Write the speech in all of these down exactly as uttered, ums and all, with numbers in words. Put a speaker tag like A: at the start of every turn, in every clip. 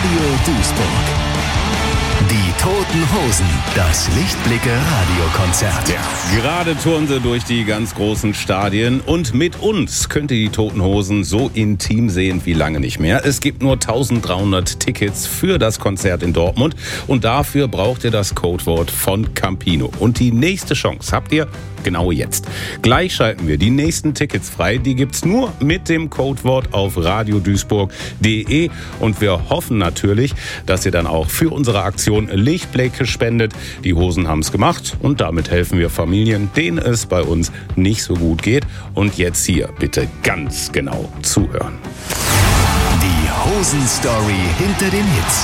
A: Radio Duisburg. Die Toten Hosen, das Lichtblicke-Radiokonzert.
B: Ja, gerade touren sie durch die ganz großen Stadien und mit uns könnt ihr die Toten Hosen so intim sehen wie lange nicht mehr. Es gibt nur dreizehnhundert Tickets für das Konzert in Dortmund und dafür braucht ihr das Codewort von Campino. Und die nächste Chance habt ihr genau jetzt. Gleich schalten wir die nächsten Tickets frei. Die gibt's nur mit dem Codewort auf radioduisburg punkt de und wir hoffen natürlich, dass ihr dann auch für unsere Aktion Lichtblicke spendet. Die Hosen haben's gemacht und damit helfen wir Familien, denen es bei uns nicht so gut geht. Und jetzt hier bitte ganz genau zuhören.
A: Die Hosen-Story hinter den Hits.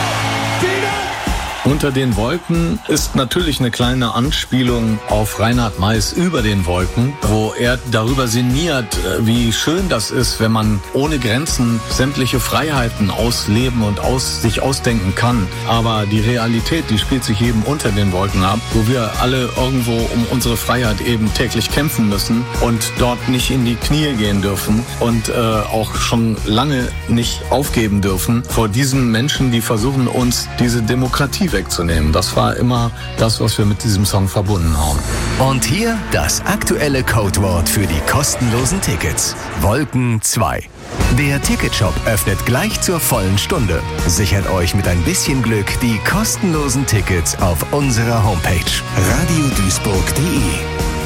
C: Unter den Wolken ist natürlich eine kleine Anspielung auf Reinhard Meiß Über den Wolken, wo er darüber sinniert, wie schön das ist, wenn man ohne Grenzen sämtliche Freiheiten ausleben und aus, sich ausdenken kann. Aber die Realität, die spielt sich eben unter den Wolken ab, wo wir alle irgendwo um unsere Freiheit eben täglich kämpfen müssen und dort nicht in die Knie gehen dürfen und äh, auch schon lange nicht aufgeben dürfen vor diesen Menschen, die versuchen, uns diese Demokratie wegzunehmen. Das war immer das, was wir mit diesem Song verbunden haben.
A: Und hier das aktuelle Codewort für die kostenlosen Tickets. Wolken zwei. Der Ticketshop öffnet gleich zur vollen Stunde. Sichert euch mit ein bisschen Glück die kostenlosen Tickets auf unserer Homepage radioduisburg punkt de.